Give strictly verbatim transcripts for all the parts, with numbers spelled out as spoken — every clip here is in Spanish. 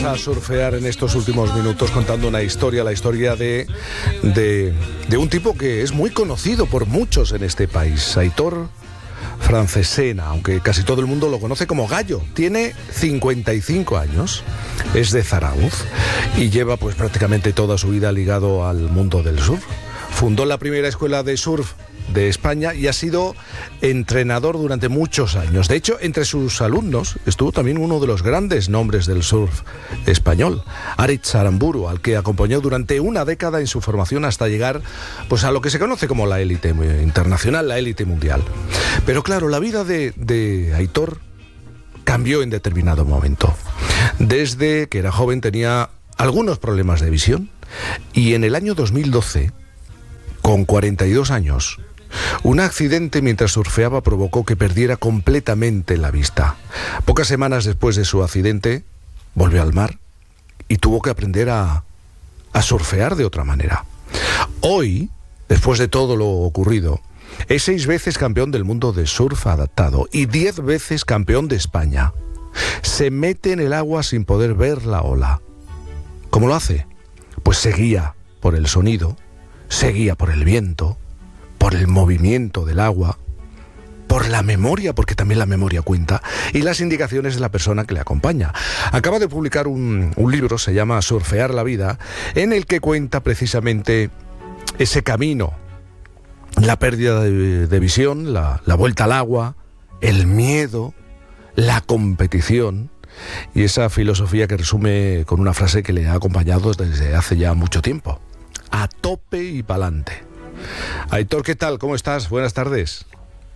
vamos a surfear en estos últimos minutos contando una historia, la historia de, de, de un tipo que es muy conocido por muchos en este país, Aitor Francesena, aunque casi todo el mundo lo conoce como Gallo. Tiene cincuenta y cinco años, es de Zarauz y lleva pues prácticamente toda su vida ligado al mundo del surf. Fundó la primera escuela de surf de España y ha sido entrenador durante muchos años. De hecho, entre sus alumnos estuvo también uno de los grandes nombres del surf español, Aritz Aramburu, al que acompañó durante una década en su formación hasta llegar pues, a lo que se conoce como la élite internacional, la élite mundial. Pero claro, la vida de, de Aitor cambió en determinado momento. Desde que era joven tenía algunos problemas de visión y en el año dos mil doce, con cuarenta y dos años, un accidente mientras surfeaba provocó que perdiera completamente la vista. Pocas semanas después de su accidente, volvió al mar y tuvo que aprender a, a surfear de otra manera. Hoy, después de todo lo ocurrido, es seis veces campeón del mundo de surf adaptado y diez veces campeón de España. Se mete en el agua sin poder ver la ola. ¿Cómo lo hace? Pues se guía por el sonido, se guía por el viento, por el movimiento del agua, por la memoria, porque también la memoria cuenta, y las indicaciones de la persona que le acompaña. Acaba de publicar un, un libro, se llama Surfear la vida, en el que cuenta precisamente ese camino, la pérdida de, de visión, la, la vuelta al agua, el miedo, la competición y esa filosofía que resume con una frase que le ha acompañado desde hace ya mucho tiempo: a tope y pa'lante. Aitor, ¿qué tal? ¿Cómo estás? Buenas tardes.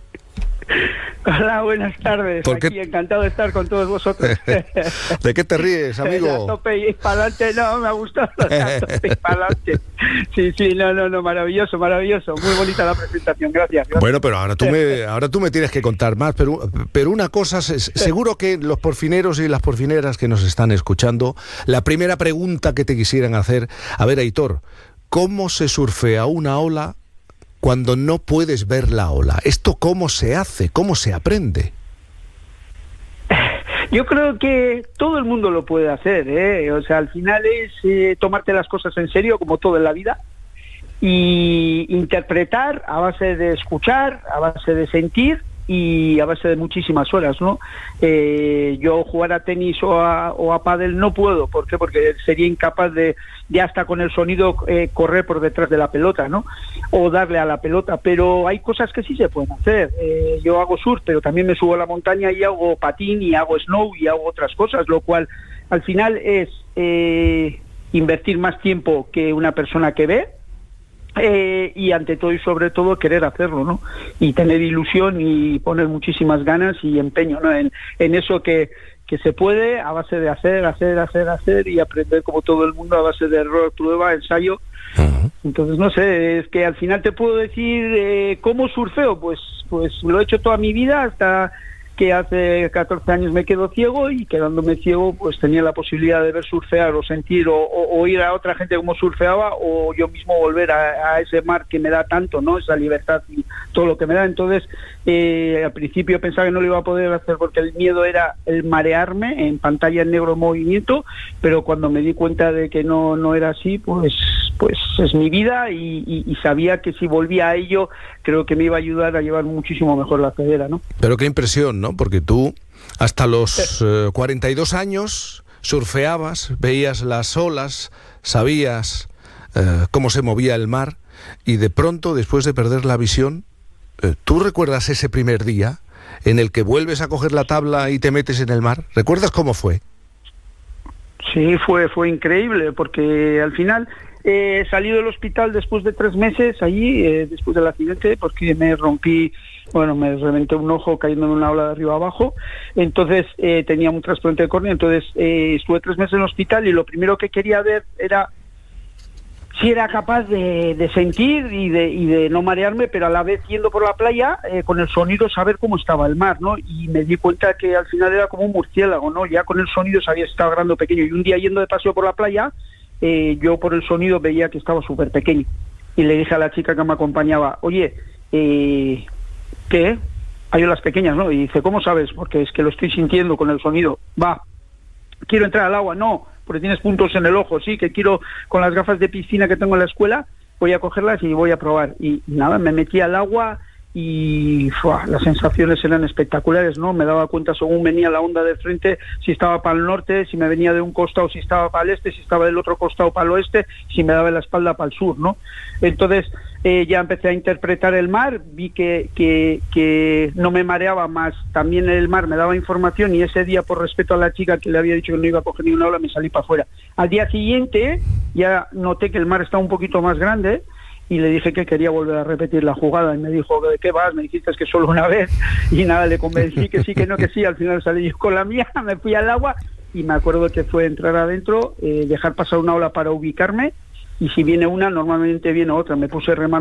Hola, buenas tardes. Aquí qué... encantado de estar con todos vosotros. ¿De qué te ríes, amigo? A tope y pa'lante, no, me ha gustado. A tope y pa'lante. Sí, sí, no, no, no, maravilloso, maravilloso. Muy bonita la presentación, gracias. gracias. Bueno, pero ahora tú me, ahora tú me tienes que contar más, pero, pero una cosa, seguro que los porfineros y las porfineras que nos están escuchando, la primera pregunta que te quisieran hacer, a ver, Aitor, ¿cómo se surfea una ola cuando no puedes ver la ola? ¿Esto cómo se hace? ¿Cómo se aprende? Yo creo que todo el mundo lo puede hacer, ¿eh? O sea, al final es eh, tomarte las cosas en serio, como todo en la vida, y interpretar a base de escuchar, a base de sentir y a base de muchísimas horas, ¿no? Eh, yo jugar a tenis o a, o a pádel no puedo. ¿Por qué? Porque sería incapaz de, de hasta con el sonido eh, correr por detrás de la pelota, ¿no? O darle a la pelota, pero hay cosas que sí se pueden hacer. Eh, yo hago surf, pero también me subo a la montaña y hago patín y hago snow y hago otras cosas, lo cual al final es eh, invertir más tiempo que una persona que ve, Eh, y ante todo y sobre todo querer hacerlo, ¿no? Y tener ilusión y poner muchísimas ganas y empeño, ¿no? En, en eso que, que se puede a base de hacer, hacer, hacer, hacer y aprender como todo el mundo a base de error, prueba, ensayo. Uh-huh. Entonces, no sé, es que al final te puedo decir eh, ¿cómo surfeo? Pues, pues lo he hecho toda mi vida hasta que hace catorce años me quedo ciego y quedándome ciego pues tenía la posibilidad de ver surfear o sentir o, o, o ir a otra gente como surfeaba o yo mismo volver a, a ese mar que me da tanto, ¿no? Esa libertad y todo lo que me da. Entonces eh, al principio pensaba que no lo iba a poder hacer porque el miedo era el marearme en pantalla en negro en movimiento, pero cuando me di cuenta de que no, no era así, pues pues es mi vida y, y, y sabía que si volvía a ello creo que me iba a ayudar a llevar muchísimo mejor la cadera, ¿no? Pero qué impresión, ¿no? Porque tú hasta los eh, cuarenta y dos años surfeabas, veías las olas, sabías eh, cómo se movía el mar y de pronto, después de perder la visión, eh, ¿tú recuerdas ese primer día en el que vuelves a coger la tabla y te metes en el mar? ¿Recuerdas cómo fue? Sí, fue, fue increíble porque al final eh, salí del hospital después de tres meses allí, eh, después del accidente, porque me rompí, bueno, me reventé un ojo cayendo en una ola de arriba abajo, entonces eh, tenía un trasplante de córnea, entonces eh, estuve tres meses en el hospital y lo primero que quería ver era si era capaz de, de sentir y de, y de no marearme, pero a la vez yendo por la playa, eh, con el sonido saber cómo estaba el mar, ¿no? Y me di cuenta que al final era como un murciélago, ¿no? Ya con el sonido sabía si estaba grande o pequeño. Y un día yendo de paseo por la playa, eh, yo por el sonido veía que estaba súper pequeño. Y le dije a la chica que me acompañaba, oye, eh, ¿qué? Hay olas pequeñas, ¿no? Y dice, ¿cómo sabes? Porque es que lo estoy sintiendo con el sonido. Va, quiero entrar al agua, no. porque tienes puntos en el ojo, sí, que quiero con las gafas de piscina que tengo en la escuela, voy a cogerlas y voy a probar. Y nada, me metí al agua y ¡fua! Las sensaciones eran espectaculares, ¿no? Me daba cuenta según venía la onda de frente, si estaba para el norte, si me venía de un costado, si estaba para el este, si estaba del otro costado para el oeste, si me daba la espalda para el sur, ¿no? Entonces eh, ya empecé a interpretar el mar, vi que, que, que no me mareaba más, también el mar me daba información, y ese día, por respeto a la chica que le había dicho que no iba a coger ni una ola, me salí para afuera. Al día siguiente ya noté que el mar estaba un poquito más grande, y le dije que quería volver a repetir la jugada, y me dijo, ¿de qué vas? Me dijiste que solo una vez, y nada, le convencí que sí, que no, que sí. Al final salí yo con la mía, me fui al agua, y me acuerdo que fue entrar adentro, eh, dejar pasar una ola para ubicarme, y si viene una, normalmente viene otra. Me puse remando